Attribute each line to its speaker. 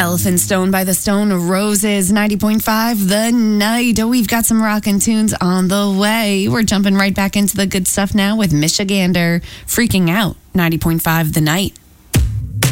Speaker 1: Elephant Stone by the Stone Roses, 90.5 The Night. Oh, we've got some rockin' tunes on the way. We're jumping right back into the good stuff now with Michigander, Freaking Out, 90.5 The Night.